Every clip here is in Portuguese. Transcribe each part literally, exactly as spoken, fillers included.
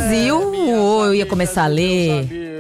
Brasil ou eu ia começar a ler?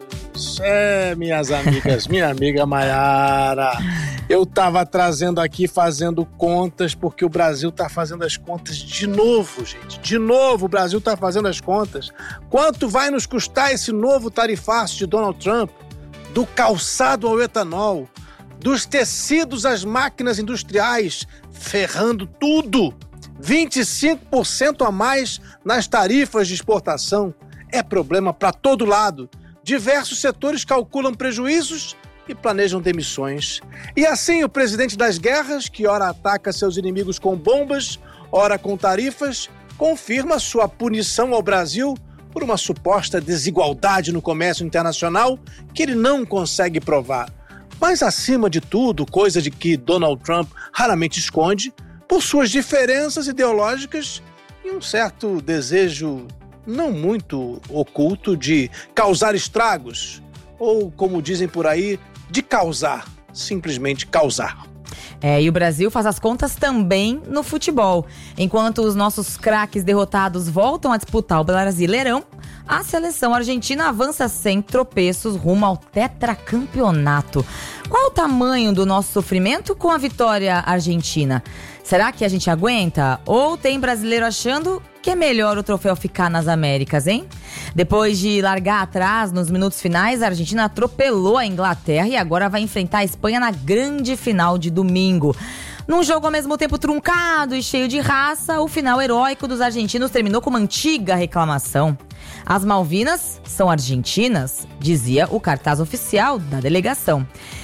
É, minhas amigas, minha amiga Maiara, eu tava trazendo aqui fazendo contas, porque o Brasil tá fazendo as contas de novo, gente. De novo, o Brasil tá fazendo as contas. Quanto vai nos custar esse novo tarifaço de Donald Trump? Do calçado ao etanol, dos tecidos às máquinas industriais, ferrando tudo. vinte e cinco por cento a mais nas tarifas de exportação. É problema para todo lado. Diversos setores calculam prejuízos e planejam demissões. E assim o presidente das guerras, que ora ataca seus inimigos com bombas, ora com tarifas, confirma sua punição ao Brasil por uma suposta desigualdade no comércio internacional que ele não consegue provar. Mas acima de tudo, coisa de que Donald Trump raramente esconde, por suas diferenças ideológicas e um certo desejo não muito oculto de causar estragos, ou, como dizem por aí, de causar, simplesmente causar. É, e o Brasil faz as contas também no futebol. Enquanto os nossos craques derrotados voltam a disputar o Brasileirão, a seleção argentina avança sem tropeços rumo ao tetracampeonato. Qual o tamanho do nosso sofrimento com a vitória argentina? Será que a gente aguenta? Ou tem brasileiro achando que é melhor o troféu ficar nas Américas, hein? Depois de largar atrás nos minutos finais, a Argentina atropelou a Inglaterra e agora vai enfrentar a Espanha na grande final de domingo. Num jogo ao mesmo tempo truncado e cheio de raça, o final heróico dos argentinos terminou com uma antiga reclamação. As Malvinas são argentinas, dizia o cartaz oficial da delegação.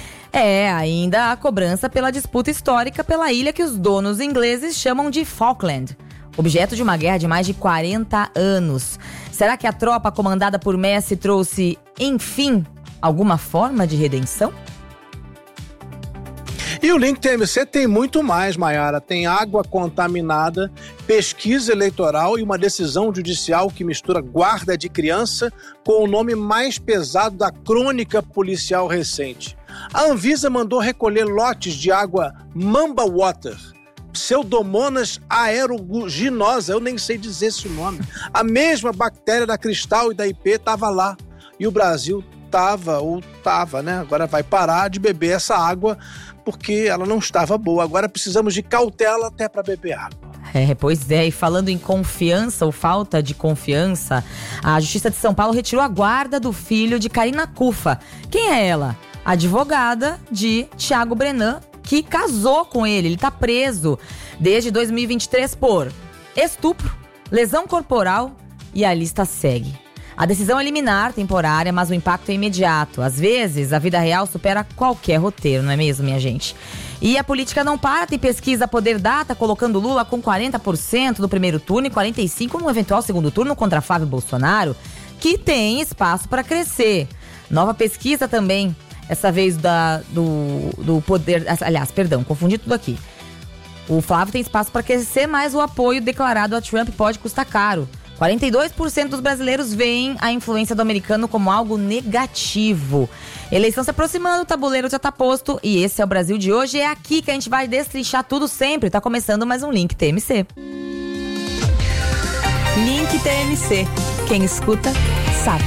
É, ainda a cobrança pela disputa histórica pela ilha que os donos ingleses chamam de Falkland, objeto de uma guerra de mais de quarenta anos. Será que a tropa comandada por Messi trouxe, enfim, alguma forma de redenção? E o Link T M C tem muito mais, Maiara. Tem água contaminada, pesquisa eleitoral e uma decisão judicial que mistura guarda de criança com o nome mais pesado da crônica policial recente. A Anvisa mandou recolher lotes de água Mamba Water, Pseudomonas aeruginosa, eu nem sei dizer esse nome. A mesma bactéria da Cristal e da I P estava lá. E o Brasil estava, ou estava, né? Agora vai parar de beber essa água porque ela não estava boa. Agora precisamos de cautela até para beber água. É, pois é, e falando em confiança ou falta de confiança, a Justiça de São Paulo retirou a guarda do filho de Karina Cufa. Quem é ela? Advogada de Thiago Brenan, que casou com ele. Ele está preso desde dois mil e vinte e três por estupro, lesão corporal e a lista segue. A decisão é liminar, temporária, mas o impacto é imediato. Às vezes, a vida real supera qualquer roteiro, não é mesmo, minha gente? E a política não para, tem pesquisa Poder Data colocando Lula com quarenta por cento no primeiro turno e quarenta e cinco por cento no eventual segundo turno contra Flávio Bolsonaro, que tem espaço para crescer. Nova pesquisa também, essa vez da, do, do Poder... Aliás, perdão, confundi tudo aqui. O Flávio tem espaço para crescer, mas o apoio declarado a Trump pode custar caro. quarenta e dois por cento dos brasileiros veem a influência do americano como algo negativo. Eleição se aproximando, o tabuleiro já tá posto e esse é o Brasil de hoje. É aqui que a gente vai destrinchar tudo sempre. Tá começando mais um Link T M C. Link T M C. Quem escuta, sabe.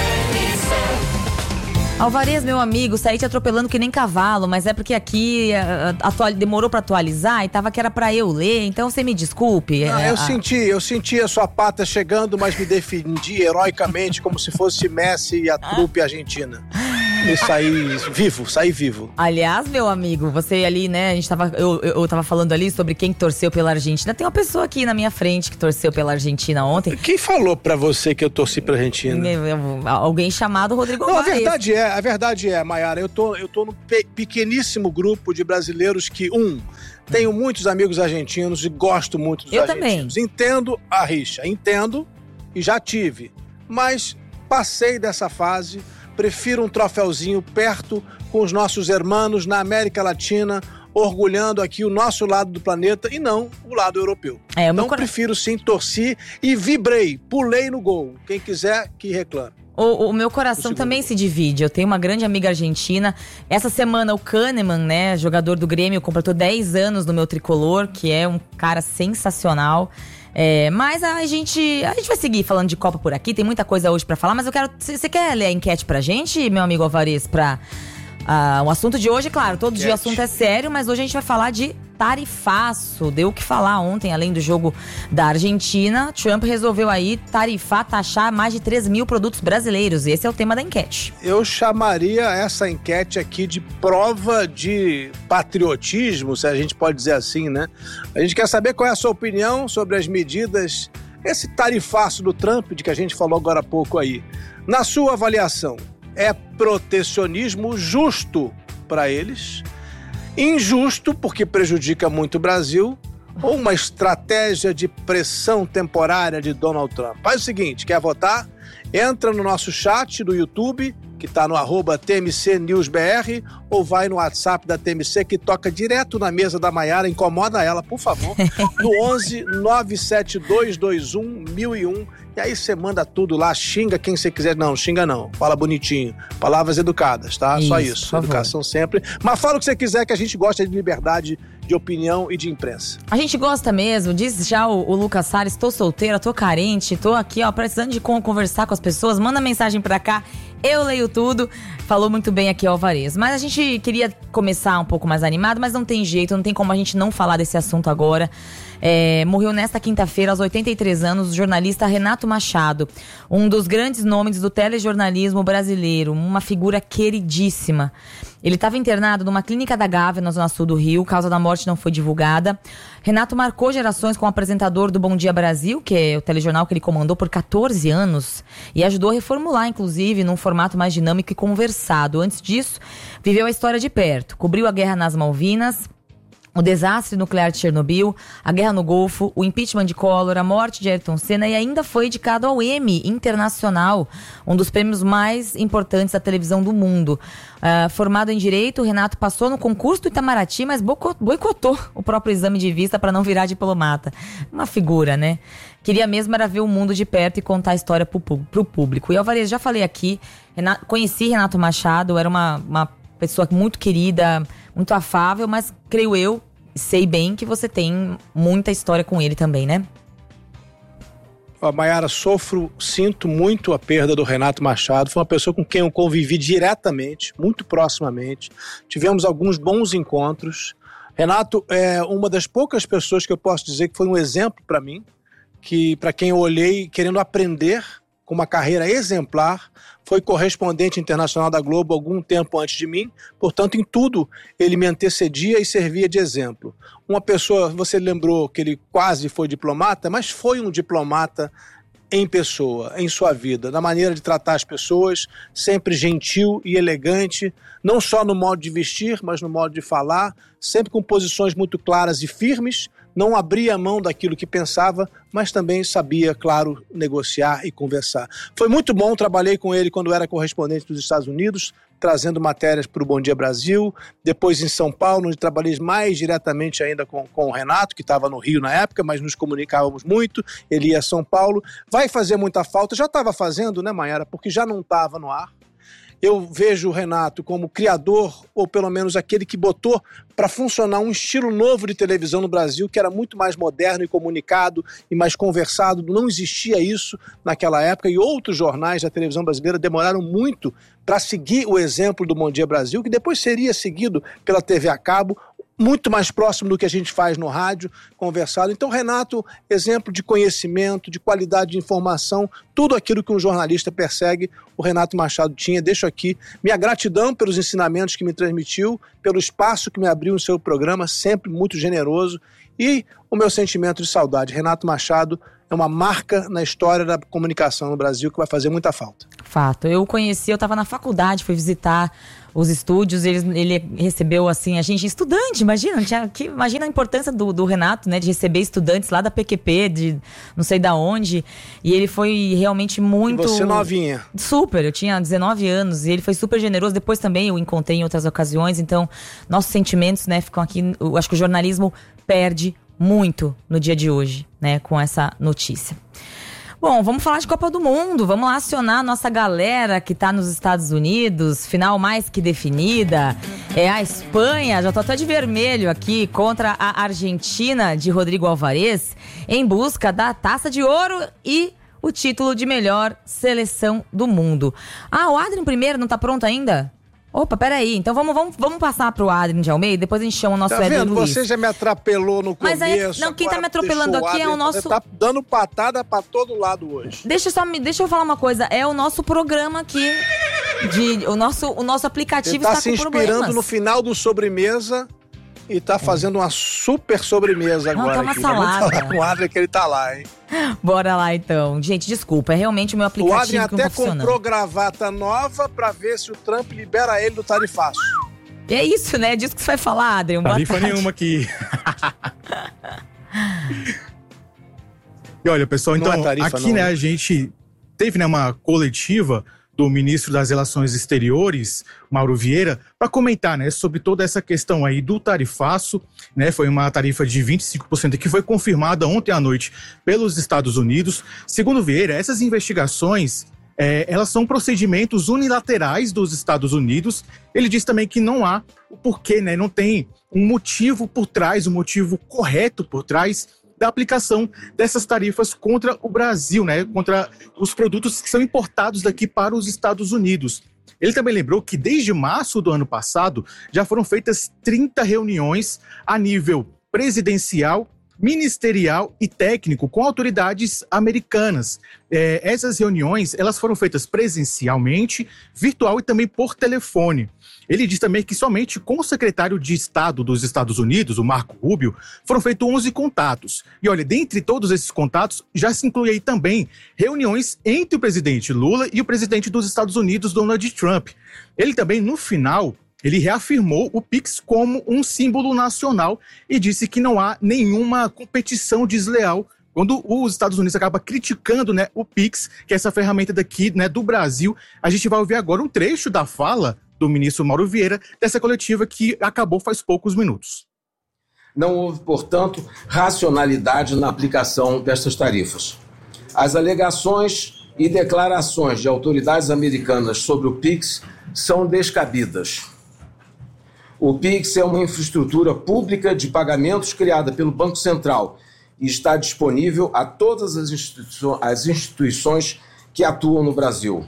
Alvarez, meu amigo, saí te atropelando que nem cavalo, mas é porque aqui atual, demorou pra atualizar e tava que era pra eu ler, então você me desculpe. Não, é, eu a... senti, eu senti a sua pata chegando, mas me defendi heroicamente como se fosse Messi e a trupe argentina. E saí vivo, saí vivo. Aliás, meu amigo, você ali, né, a gente tava, eu, eu, eu tava falando ali sobre quem torceu pela Argentina. Tem uma pessoa aqui na minha frente que torceu pela Argentina ontem. Quem falou pra você que eu torci pela Argentina? Alguém chamado Rodrigo Não, Alvarez. a verdade é, a verdade é, Maiara, eu tô, eu tô num pe- pequeníssimo grupo de brasileiros que, um, tenho muitos amigos argentinos e gosto muito dos eu argentinos. Também. Entendo a rixa, entendo e já tive, mas passei dessa fase. Prefiro um troféuzinho perto com os nossos irmãos na América Latina, orgulhando aqui o nosso lado do planeta e não o lado europeu. É, então cor... prefiro sim, torci e vibrei, pulei no gol. Quem quiser, que reclame. O, o meu coração também se divide. Eu tenho uma grande amiga argentina. Essa semana o Kahneman, né, jogador do Grêmio, completou dez anos no meu tricolor, que é um cara sensacional. É, mas a gente, a gente vai seguir falando de Copa por aqui, tem muita coisa hoje pra falar, mas eu quero... Você quer ler a enquete pra gente, meu amigo Alvarez? Pra, uh, o assunto de hoje, claro, todo enquete. Dia o assunto é sério, mas hoje a gente vai falar de tarifaço. Deu o que falar ontem, além do jogo da Argentina. Trump resolveu aí tarifar, taxar mais de três mil produtos brasileiros. Esse é o tema da enquete. Eu chamaria essa enquete aqui de prova de patriotismo, se a gente pode dizer assim, né? A gente quer saber qual é a sua opinião sobre as medidas, esse tarifaço do Trump, de que a gente falou agora há pouco aí. Na sua avaliação, é protecionismo justo para eles? Injusto, porque prejudica muito o Brasil, ou uma estratégia de pressão temporária de Donald Trump? Faz o seguinte, quer votar? Entra no nosso chat do YouTube, que está no arroba T M C News B R, ou vai no WhatsApp da T M C, que toca direto na mesa da Maiara, incomoda ela, por favor, no onze nove sete dois dois um mil e um. E aí você manda tudo lá, xinga quem você quiser. Não, xinga não, fala bonitinho. Palavras educadas, tá? Isso, só isso, educação sempre. Mas fala o que você quiser, que a gente gosta de liberdade de opinião e de imprensa. A gente gosta mesmo, diz já o, o Lucas Salles, tô solteira, tô carente, tô aqui, ó, precisando de conversar com as pessoas, manda mensagem pra cá, eu leio tudo. Falou muito bem aqui o Alvarez. Mas a gente queria começar um pouco mais animado, mas não tem jeito, não tem como a gente não falar desse assunto agora. É, morreu nesta quinta-feira, aos oitenta e três anos, o jornalista Renato Machado, um dos grandes nomes do telejornalismo brasileiro, uma figura queridíssima. Ele estava internado numa clínica da Gávea, na zona sul do Rio, causa da morte não foi divulgada. Renato marcou gerações como apresentador do Bom Dia Brasil, que é o telejornal que ele comandou por catorze anos, e ajudou a reformular, inclusive, num formato mais dinâmico e conversado. Antes disso, viveu a história de perto, cobriu a guerra nas Malvinas, o desastre nuclear de Chernobyl, a guerra no Golfo, o impeachment de Collor, a morte de Ayrton Senna, e ainda foi indicado ao Emmy Internacional, um dos prêmios mais importantes da televisão do mundo. Uh, formado em Direito, Renato passou no concurso do Itamaraty, mas boicotou o próprio exame de vista para não virar diplomata. Uma figura, né? Queria mesmo era ver o mundo de perto e contar a história pro, pro público. E Alvarez, já falei aqui, Renato, conheci Renato Machado, era uma, uma pessoa muito querida, muito afável, mas creio eu, sei bem que você tem muita história com ele também, né? Ó, Maiara, sofro, sinto muito a perda do Renato Machado. Foi uma pessoa com quem eu convivi diretamente, muito proximamente. Tivemos alguns bons encontros. Renato é uma das poucas pessoas que eu posso dizer que foi um exemplo para mim, que para quem eu olhei querendo aprender, com uma carreira exemplar, foi correspondente internacional da Globo algum tempo antes de mim, portanto, em tudo ele me antecedia e servia de exemplo. Uma pessoa, você lembrou que ele quase foi diplomata, mas foi um diplomata em pessoa, em sua vida, na maneira de tratar as pessoas, sempre gentil e elegante, não só no modo de vestir, mas no modo de falar, sempre com posições muito claras e firmes, não abria a mão daquilo que pensava, mas também sabia, claro, negociar e conversar. Foi muito bom, trabalhei com ele quando era correspondente dos Estados Unidos, trazendo matérias para o Bom Dia Brasil, depois em São Paulo, onde trabalhei mais diretamente ainda com, com o Renato, que estava no Rio na época, mas nos comunicávamos muito, ele ia a São Paulo. Vai fazer muita falta, já estava fazendo, né, Maiara, porque já não estava no ar. Eu vejo o Renato como criador, ou pelo menos aquele que botou para funcionar um estilo novo de televisão no Brasil, que era muito mais moderno e comunicado e mais conversado. Não existia isso naquela época, e outros jornais da televisão brasileira demoraram muito para seguir o exemplo do Bom Dia Brasil, que depois seria seguido pela T V a cabo, muito mais próximo do que a gente faz no rádio, conversado. Então, Renato, exemplo de conhecimento, de qualidade de informação, tudo aquilo que um jornalista persegue, o Renato Machado tinha. Deixo aqui minha gratidão pelos ensinamentos que me transmitiu, pelo espaço que me abriu no seu programa, sempre muito generoso, e o meu sentimento de saudade. Renato Machado é uma marca na história da comunicação no Brasil que vai fazer muita falta. Fato. Eu o conheci, eu estava na faculdade, fui visitar os estúdios, ele, ele recebeu, assim, a gente, estudante, imagina, tinha, que, imagina a importância do, do Renato, né, de receber estudantes lá da P Q P, de não sei da onde, e ele foi realmente muito... E você novinha. Super, eu tinha dezenove anos, e ele foi super generoso. Depois também eu encontrei em outras ocasiões, então nossos sentimentos, né, ficam aqui. Eu acho que o jornalismo perde muito no dia de hoje, né, com essa notícia. Bom, vamos falar de Copa do Mundo. Vamos lá acionar a nossa galera que tá nos Estados Unidos. Final mais que definida. É a Espanha, já tô até de vermelho aqui, contra a Argentina de Rodrigo Alvarez, em busca da Taça de Ouro e o título de melhor seleção do mundo. Ah, o Adrien primeiro não tá pronto ainda? Opa, peraí. Então vamos, vamos, vamos passar pro Adrien de Almeida, depois a gente chama o nosso tá Éder vendo? Luiz. Você já me atropelou no começo. Mas aí, não, quem tá me atropelando aqui é o nosso... Você tá dando patada pra todo lado hoje. Deixa, só me, deixa eu falar uma coisa, é o nosso programa aqui, de, o, nosso, o nosso aplicativo tá está se com inspirando problemas. no final do sobremesa e tá fazendo uma super sobremesa Não, agora. tá uma aqui. salada. Vamos falar com o Adrien que ele tá lá, hein? Bora lá então. Gente, desculpa, é realmente o meu O aplicativo Adrien que não até tá funcionando. comprou gravata nova pra ver se o Trump libera ele do tarifaço. É isso, né? É disso que você vai falar, Adrien. Boa Tarifa tarde. nenhuma aqui. E olha, pessoal, Não então, é tarifa, aqui, não, né, né? a gente teve, né, uma coletiva do ministro das Relações Exteriores, Mauro Vieira, para comentar, né, sobre toda essa questão aí do tarifaço, né, foi uma tarifa de vinte e cinco por cento que foi confirmada ontem à noite pelos Estados Unidos. Segundo Vieira, essas investigações, é, elas são procedimentos unilaterais dos Estados Unidos. Ele diz também que não há o porquê, né, não tem um motivo por trás, um motivo correto por trás da aplicação dessas tarifas contra o Brasil, né, contra os produtos que são importados daqui para os Estados Unidos. Ele também lembrou que desde março do ano passado já foram feitas trinta reuniões a nível presidencial, ministerial e técnico com autoridades americanas. É, essas reuniões, elas foram feitas presencialmente, virtual e também por telefone. Ele diz também que somente com o secretário de Estado dos Estados Unidos, o Marco Rubio, foram feitos onze contatos. E olha, dentre todos esses contatos, já se inclui aí também reuniões entre o presidente Lula e o presidente dos Estados Unidos, Donald Trump. Ele também, no final, ele reafirmou o Pix como um símbolo nacional e disse que não há nenhuma competição desleal quando os Estados Unidos acaba criticando, né, o Pix, que é essa ferramenta daqui, né, do Brasil. A gente vai ouvir agora um trecho da fala do ministro Mauro Vieira, dessa coletiva que acabou faz poucos minutos. Não houve, portanto, racionalidade na aplicação destas tarifas. As alegações e declarações de autoridades americanas sobre o Pix são descabidas. O Pix é uma infraestrutura pública de pagamentos criada pelo Banco Central e está disponível a todas as, instituições, as instituições que atuam no Brasil.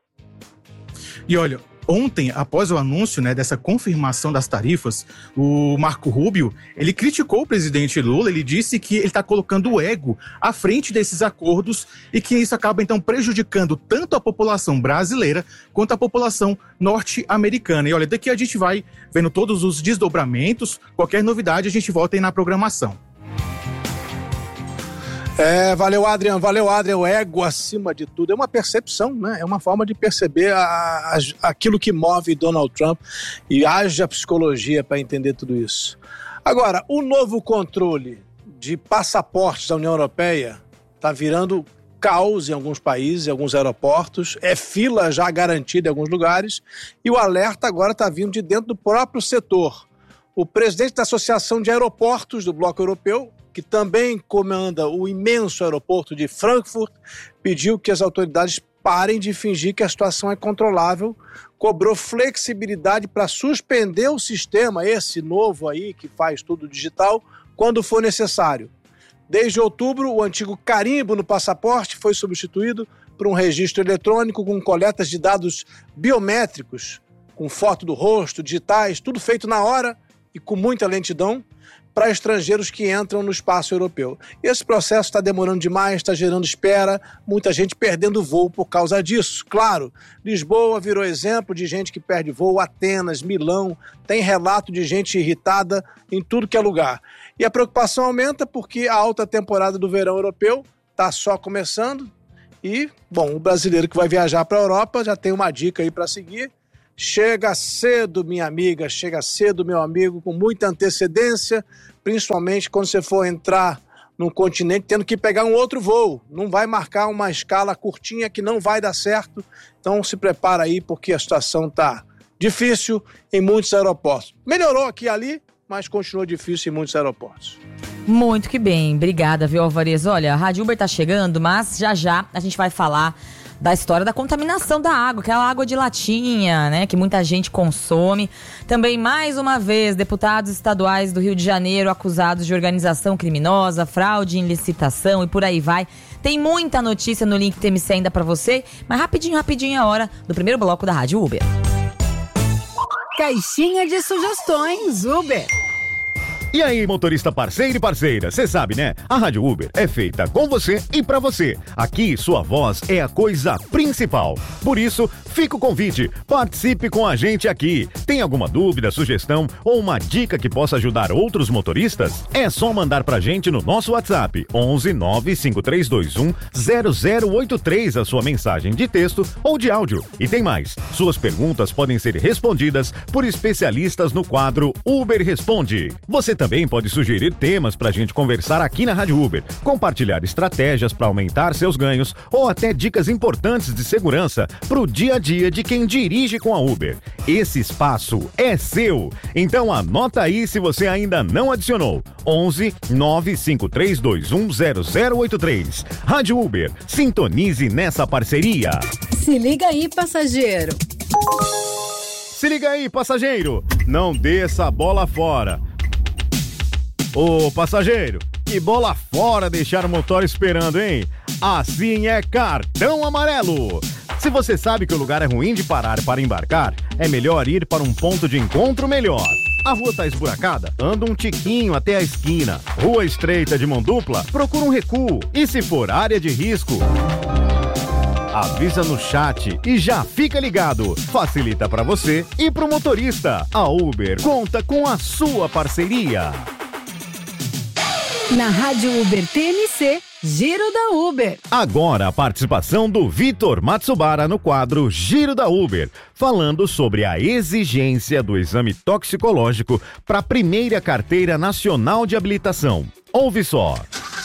E olha, ontem, após o anúncio, né, dessa confirmação das tarifas, o Marco Rubio, ele criticou o presidente Lula, ele disse que ele está colocando o ego à frente desses acordos e que isso acaba, então, prejudicando tanto a população brasileira quanto a população norte-americana. E olha, daqui a gente vai vendo todos os desdobramentos, qualquer novidade a gente volta aí na programação. É, valeu, Adrien, valeu, Adrien, o ego acima de tudo. É uma percepção, né? É uma forma de perceber a, a, aquilo que move Donald Trump e haja psicologia para entender tudo isso. Agora, o novo controle de passaportes da União Europeia está virando caos em alguns países, em alguns aeroportos, é fila já garantida em alguns lugares e o alerta agora está vindo de dentro do próprio setor. O presidente da Associação de Aeroportos do Bloco Europeu, que também comanda o imenso aeroporto de Frankfurt, pediu que as autoridades parem de fingir que a situação é controlável, cobrou flexibilidade para suspender o sistema, esse novo aí, que faz tudo digital, quando for necessário. Desde outubro, o antigo carimbo no passaporte foi substituído por um registro eletrônico com coletas de dados biométricos, com foto do rosto, digitais, tudo feito na hora e com muita lentidão, para estrangeiros que entram no espaço europeu. Esse processo está demorando demais, está gerando espera, muita gente perdendo voo por causa disso. Claro, Lisboa virou exemplo de gente que perde voo, Atenas, Milão, tem relato de gente irritada em tudo que é lugar. E a preocupação aumenta porque a alta temporada do verão europeu está só começando e, bom, o brasileiro que vai viajar para a Europa já tem uma dica aí para seguir. Chega cedo, minha amiga, chega cedo, meu amigo, com muita antecedência, principalmente quando você for entrar num continente tendo que pegar um outro voo. Não vai marcar uma escala curtinha que não vai dar certo. Então se prepara aí porque a situação está difícil em muitos aeroportos. Melhorou aqui e ali, mas continua difícil em muitos aeroportos. Muito que bem, obrigada, viu, Alvarez? Olha, a Rádio Uber tá chegando, mas já já a gente vai falar da história da contaminação da água, aquela água de latinha, né, que muita gente consome. Também, mais uma vez, deputados estaduais do Rio de Janeiro acusados de organização criminosa, fraude em licitação e por aí vai. Tem muita notícia no link T M C ainda pra você, mas rapidinho, rapidinho é a hora do primeiro bloco da Rádio Uber. Caixinha de sugestões Uber. E aí, motorista parceiro e parceira, você sabe, né? A Rádio Uber é feita com você e pra você. Aqui, sua voz é a coisa principal. Por isso, fica o convite. Participe com a gente aqui. Tem alguma dúvida, sugestão ou uma dica que possa ajudar outros motoristas? É só mandar pra gente no nosso WhatsApp onze nove cinco três dois um zero zero oito três a sua mensagem de texto ou de áudio. E tem mais. Suas perguntas podem ser respondidas por especialistas no quadro Uber Responde. Você também Também pode sugerir temas pra gente conversar aqui na Rádio Uber, compartilhar estratégias para aumentar seus ganhos ou até dicas importantes de segurança pro dia a dia de quem dirige com a Uber. Esse espaço é seu. Então anota aí se você ainda não adicionou. onze nove cinco três dois um zero zero oito três. Rádio Uber, sintonize nessa parceria. Se liga aí, passageiro. Se liga aí, passageiro. Não desça a bola fora. Ô, passageiro, que bola fora deixar o motor esperando, hein? Assim é cartão amarelo. Se você sabe que o lugar é ruim de parar para embarcar, é melhor ir para um ponto de encontro melhor. A rua tá esburacada? Anda um tiquinho até a esquina. Rua estreita de mão dupla? Procura um recuo. E se for área de risco, avisa no chat e já fica ligado. Facilita para você e pro motorista. A Uber conta com a sua parceria. Na Rádio Uber T M C, Giro da Uber. Agora a participação do Vitor Matsubara no quadro Giro da Uber, falando sobre a exigência do exame toxicológico para a primeira carteira nacional de habilitação. Ouve só.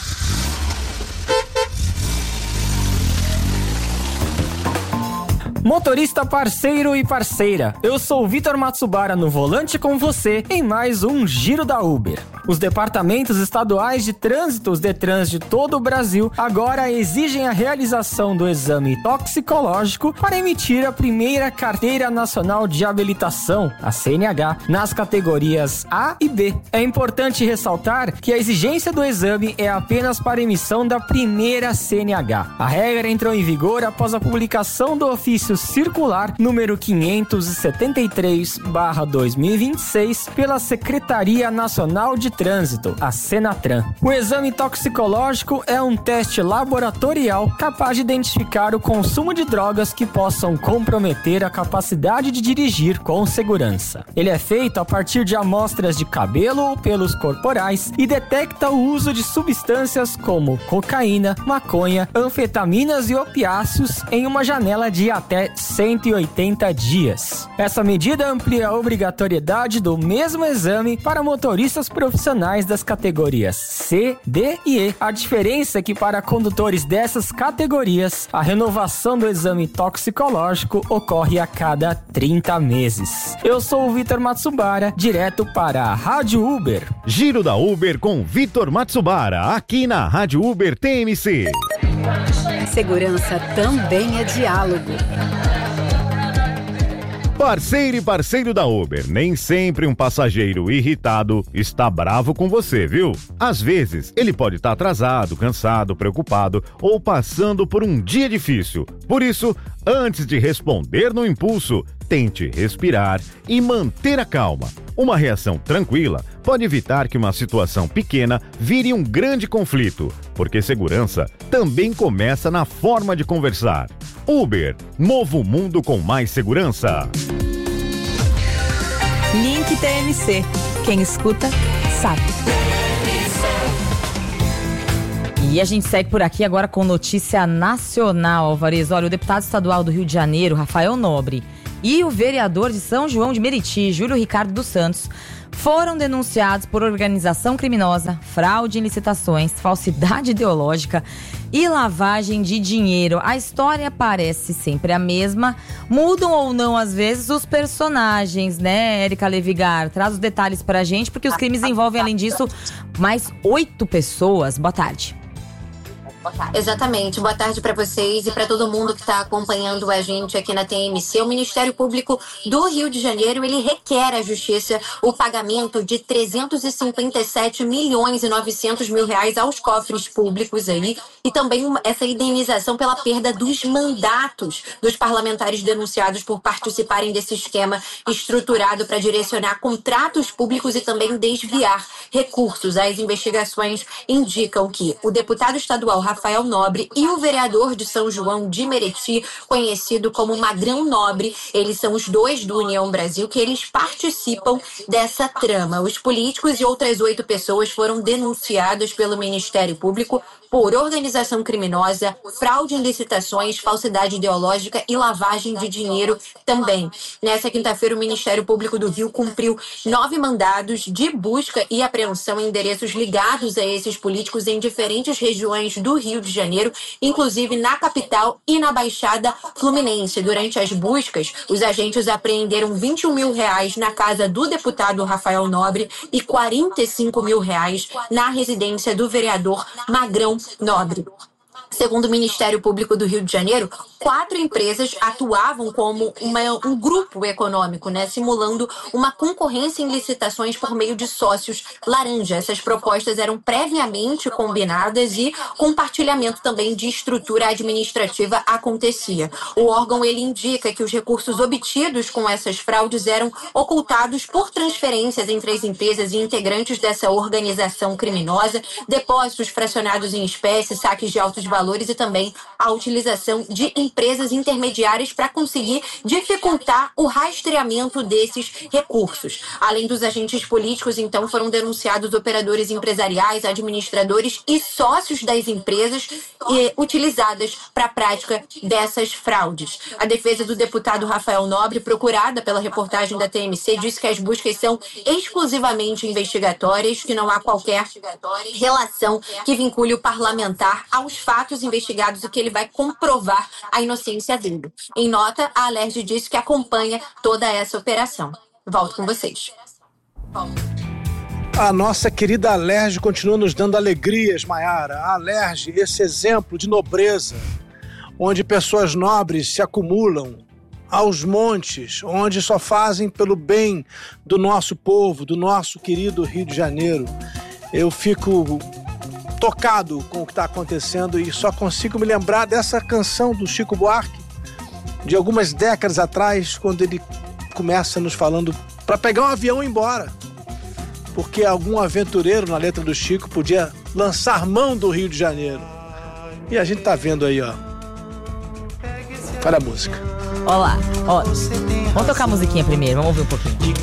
Motorista parceiro e parceira, eu sou o Vitor Matsubara no volante com você em mais um Giro da Uber. Os departamentos estaduais de trânsito, os Detrans de todo o Brasil, agora exigem a realização do exame toxicológico para emitir a primeira carteira nacional de habilitação, a C N H, nas categorias A e B. É importante ressaltar que a exigência do exame é apenas para emissão da primeira C N H. A regra entrou em vigor após a publicação do ofício circular número quinhentos e setenta e três barra dois mil e vinte e seis pela Secretaria Nacional de Trânsito, a Senatran. O exame toxicológico é um teste laboratorial capaz de identificar o consumo de drogas que possam comprometer a capacidade de dirigir com segurança. Ele é feito a partir de amostras de cabelo ou pelos corporais e detecta o uso de substâncias como cocaína, maconha, anfetaminas e opiáceos em uma janela de até cento e oitenta dias. Essa medida amplia a obrigatoriedade do mesmo exame para motoristas profissionais das categorias C, D e E. A diferença é que para condutores dessas categorias, a renovação do exame toxicológico ocorre a cada trinta meses. Eu sou o Vitor Matsubara, direto para a Rádio Uber. Giro da Uber com Vitor Matsubara, aqui na Rádio Uber T M C. Segurança também é diálogo. Parceiro e parceiro da Uber, nem sempre um passageiro irritado está bravo com você, viu? Às vezes, ele pode estar atrasado, cansado, preocupado ou passando por um dia difícil. Por isso, antes de responder no impulso, tente respirar e manter a calma. Uma reação tranquila pode evitar que uma situação pequena vire um grande conflito, porque segurança também começa na forma de conversar. Uber, novo mundo com mais segurança. Link T M C. Quem escuta, sabe. E a gente segue por aqui agora com notícia nacional, Alvarez. Olha, o deputado estadual do Rio de Janeiro, Rafael Nobre, e o vereador de São João de Meriti, Júlio Ricardo dos Santos, foram denunciados por organização criminosa, fraude em licitações, falsidade ideológica e lavagem de dinheiro. A história parece sempre a mesma. Mudam ou não, às vezes, os personagens, né, Érica Levigar? Traz os detalhes pra gente, porque os crimes envolvem, além disso, mais oito pessoas. Boa tarde. Exatamente. Boa tarde para vocês e para todo mundo que está acompanhando a gente aqui na T M C. O Ministério Público do Rio de Janeiro, ele requer à Justiça o pagamento de trezentos e cinquenta e sete milhões e novecentos mil reais aos cofres públicos aí, e também uma, essa indenização pela perda dos mandatos dos parlamentares denunciados por participarem desse esquema estruturado para direcionar contratos públicos e também desviar recursos. As investigações indicam que o deputado estadual Rafael Nobre e o vereador de São João de Meriti, conhecido como Magrão Nobre, eles são os dois do União Brasil, que eles participam dessa trama. Os políticos e outras oito pessoas foram denunciados pelo Ministério Público por organização criminosa, fraude em licitações, falsidade ideológica e lavagem de dinheiro também. Nessa quinta-feira, o Ministério Público do Rio cumpriu nove mandados de busca e apreensão em endereços ligados a esses políticos em diferentes regiões do Rio de Janeiro, inclusive na capital e na Baixada Fluminense. Durante as buscas, os agentes apreenderam vinte e um mil reais na casa do deputado Rafael Nobre e quarenta e cinco mil reais na residência do vereador Magrão Nobre. Segundo o Ministério Público do Rio de Janeiro, quatro empresas atuavam como uma, um grupo econômico, né, simulando uma concorrência em licitações por meio de sócios laranja. Essas propostas eram previamente combinadas e compartilhamento também de estrutura administrativa acontecia. O órgão ele indica que os recursos obtidos com essas fraudes eram ocultados por transferências entre as empresas e integrantes dessa organização criminosa, depósitos fracionados em espécie, saques de altos valores e também a utilização de empresas intermediárias para conseguir dificultar o rastreamento desses recursos. Além dos agentes políticos, então, foram denunciados operadores empresariais, administradores e sócios das empresas eh, utilizadas para a prática dessas fraudes. A defesa do deputado Rafael Nobre, procurada pela reportagem da T M C, disse que as buscas são exclusivamente investigatórias, que não há qualquer relação que vincule o parlamentar aos fatos investigados e que ele vai comprovar a inocência dele. Em nota, a Alerj disse que acompanha toda essa operação. Volto com vocês. A nossa querida Alerj continua nos dando alegrias, Maiara. A Alerj, esse exemplo de nobreza, onde pessoas nobres se acumulam aos montes, onde só fazem pelo bem do nosso povo, do nosso querido Rio de Janeiro. Eu fico tocado com o que está acontecendo e só consigo me lembrar dessa canção do Chico Buarque, de algumas décadas atrás, quando ele começa nos falando para pegar um avião e ir embora, porque algum aventureiro, na letra do Chico, podia lançar mão do Rio de Janeiro. E a gente tá vendo aí, ó. Olha a música. Olá, ó. Vamos tocar a musiquinha primeiro, vamos ouvir um pouquinho.